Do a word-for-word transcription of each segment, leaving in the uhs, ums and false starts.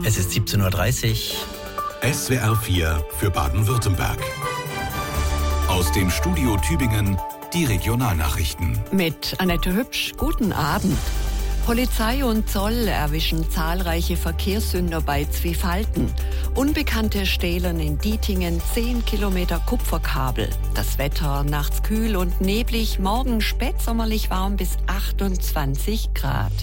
Es ist siebzehn Uhr dreißig. S W R vier für Baden-Württemberg. Aus dem Studio Tübingen die Regionalnachrichten. Mit Annette Hübsch, guten Abend. Polizei und Zoll erwischen zahlreiche Verkehrssünder bei Zwiefalten. Unbekannte stehlen in Dietingen zehn Kilometer Kupferkabel. Das Wetter nachts kühl und neblig, morgen spätsommerlich warm bis achtundzwanzig Grad.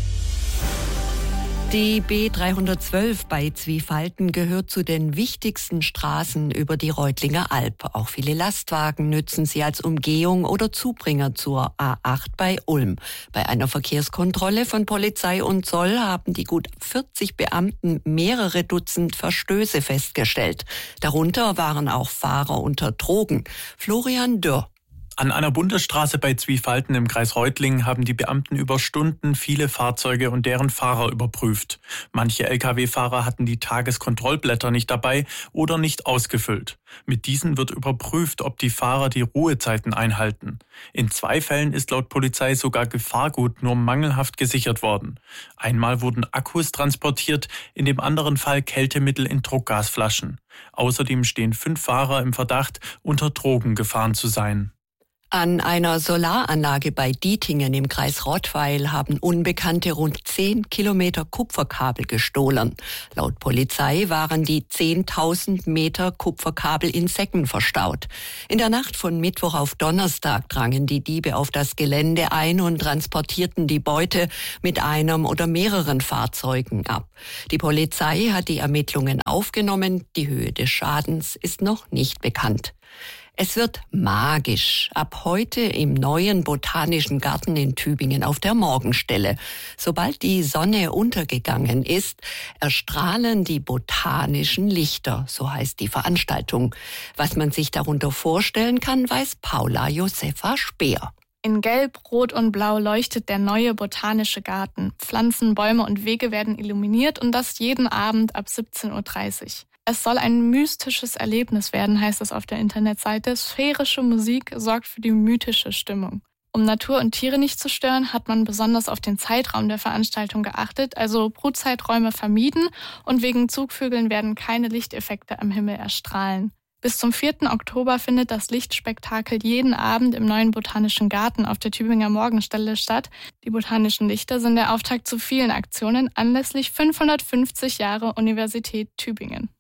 Die B dreihundertzwölf bei Zwiefalten gehört zu den wichtigsten Straßen über die Reutlinger Alb. Auch viele Lastwagen nützen sie als Umgehung oder Zubringer zur A acht bei Ulm. Bei einer Verkehrskontrolle von Polizei und Zoll haben die gut vierzig Beamten mehrere Dutzend Verstöße festgestellt. Darunter waren auch Fahrer unter Drogen. Florian Dürr. An einer Bundesstraße bei Zwiefalten im Kreis Reutlingen haben die Beamten über Stunden viele Fahrzeuge und deren Fahrer überprüft. Manche L K W-Fahrer hatten die Tageskontrollblätter nicht dabei oder nicht ausgefüllt. Mit diesen wird überprüft, ob die Fahrer die Ruhezeiten einhalten. In zwei Fällen ist laut Polizei sogar Gefahrgut nur mangelhaft gesichert worden. Einmal wurden Akkus transportiert, in dem anderen Fall Kältemittel in Druckgasflaschen. Außerdem stehen fünf Fahrer im Verdacht, unter Drogen gefahren zu sein. An einer Solaranlage bei Dietingen im Kreis Rottweil haben Unbekannte rund zehn Kilometer Kupferkabel gestohlen. Laut Polizei waren die zehntausend Meter Kupferkabel in Säcken verstaut. In der Nacht von Mittwoch auf Donnerstag drangen die Diebe auf das Gelände ein und transportierten die Beute mit einem oder mehreren Fahrzeugen ab. Die Polizei hat die Ermittlungen aufgenommen. Die Höhe des Schadens ist noch nicht bekannt. Es wird magisch. Ab heute im neuen Botanischen Garten in Tübingen auf der Morgenstelle. Sobald die Sonne untergegangen ist, erstrahlen die botanischen Lichter, so heißt die Veranstaltung. Was man sich darunter vorstellen kann, weiß Paula Josefa Speer. In Gelb, Rot und Blau leuchtet der neue Botanische Garten. Pflanzen, Bäume und Wege werden illuminiert und das jeden Abend ab siebzehn Uhr dreißig. Es soll ein mystisches Erlebnis werden, heißt es auf der Internetseite. Sphärische Musik sorgt für die mythische Stimmung. Um Natur und Tiere nicht zu stören, hat man besonders auf den Zeitraum der Veranstaltung geachtet, also Brutzeiträume vermieden und wegen Zugvögeln werden keine Lichteffekte am Himmel erstrahlen. Bis zum vierten Oktober findet das Lichtspektakel jeden Abend im neuen Botanischen Garten auf der Tübinger Morgenstelle statt. Die botanischen Lichter sind der Auftakt zu vielen Aktionen anlässlich fünfhundertfünfzig Jahre Universität Tübingen.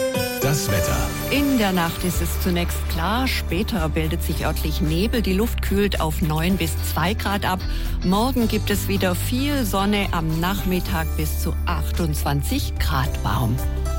Das Wetter. In der Nacht ist es zunächst klar, später bildet sich örtlich Nebel, die Luft kühlt auf neun bis zwei Grad ab. Morgen gibt es wieder viel Sonne, am Nachmittag bis zu achtundzwanzig Grad warm.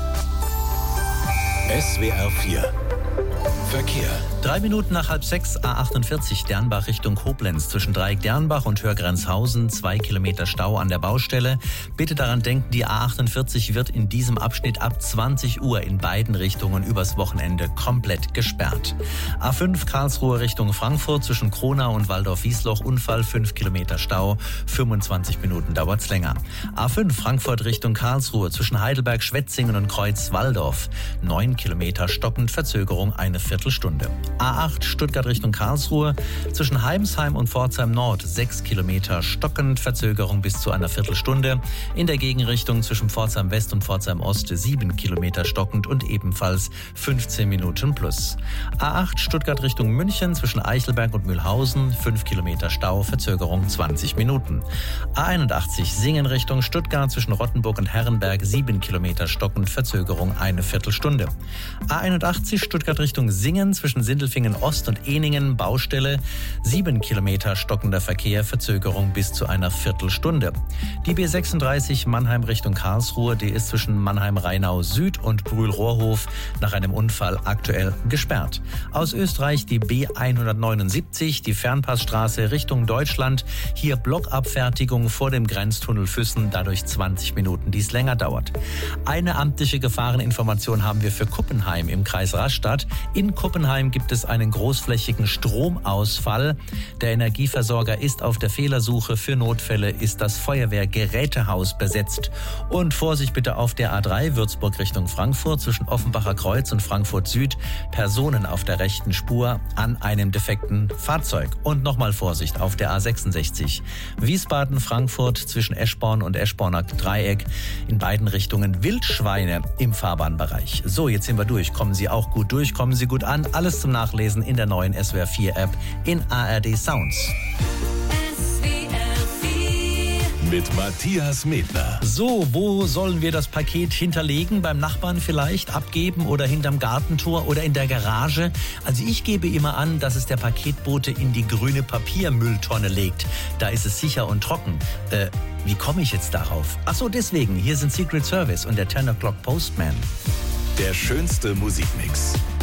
S W R vier Verkehr. Drei Minuten nach halb sechs, A achtundvierzig Dernbach Richtung Koblenz. Zwischen Dreieck-Dernbach und Hörgrenzhausen zwei Kilometer Stau an der Baustelle. Bitte daran denken, die A achtundvierzig wird in diesem Abschnitt ab zwanzig Uhr in beiden Richtungen übers Wochenende komplett gesperrt. A fünf Karlsruhe Richtung Frankfurt zwischen Kronau und Waldorf-Wiesloch Unfall, fünf Kilometer Stau, fünfundzwanzig Minuten dauert's länger. A fünf Frankfurt Richtung Karlsruhe zwischen Heidelberg, Schwetzingen und Kreuz-Walldorf, neun Kilometer stockend, Verzögerung eine Viertelstunde. A acht Stuttgart Richtung Karlsruhe zwischen Heimsheim und Pforzheim Nord sechs Kilometer stockend, Verzögerung bis zu einer Viertelstunde. In der Gegenrichtung zwischen Pforzheim West und Pforzheim Ost sieben Kilometer stockend und ebenfalls fünfzehn Minuten plus. A acht Stuttgart Richtung München zwischen Eichelberg und Mühlhausen fünf Kilometer Stau, Verzögerung zwanzig Minuten. A einundachtzig Singen Richtung Stuttgart zwischen Rottenburg und Herrenberg sieben Kilometer stockend, Verzögerung eine Viertelstunde. A einundachtzig Stuttgart Richtung Singen zwischen Sindelfingen Ost und Ehningen Baustelle, sieben Kilometer stockender Verkehr, Verzögerung bis zu einer Viertelstunde. Die B sechsunddreißig Mannheim Richtung Karlsruhe, die ist zwischen Mannheim-Rheinau Süd und Brühl-Rohrhof nach einem Unfall aktuell gesperrt. Aus Österreich die B hundertneunundsiebzig, die Fernpassstraße Richtung Deutschland, hier Blockabfertigung vor dem Grenztunnel Füssen, dadurch zwanzig Minuten, dies länger dauert. Eine amtliche Gefahreninformation haben wir für Kuppenheim im Kreis Rastatt. In Kuppenheim gibt es einen großflächigen Stromausfall. Der Energieversorger ist auf der Fehlersuche. Für Notfälle ist das Feuerwehrgerätehaus besetzt. Und Vorsicht bitte auf der A drei Würzburg Richtung Frankfurt zwischen Offenbacher Kreuz und Frankfurt Süd. Personen auf der rechten Spur an einem defekten Fahrzeug. Und nochmal Vorsicht auf der A sechsundsechzig Wiesbaden-Frankfurt zwischen Eschborn und Eschborner Dreieck. In beiden Richtungen Wildschweine im Fahrbahnbereich. So, jetzt sind wir durch. Kommen Sie auch gut durch, kommen Sie gut an. Alles zum Nachlesen in der neuen S W R vier App in A R D Sounds. S W R vier mit Matthias Medler. So, wo sollen wir das Paket hinterlegen? Beim Nachbarn vielleicht? Abgeben oder hinterm Gartentor oder in der Garage? Also ich gebe immer an, dass es der Paketbote in die grüne Papiermülltonne legt. Da ist es sicher und trocken. Äh, wie komme ich jetzt darauf? Ach so, deswegen. Hier sind Secret Service und der ten O'Clock Postman. Der schönste Musikmix.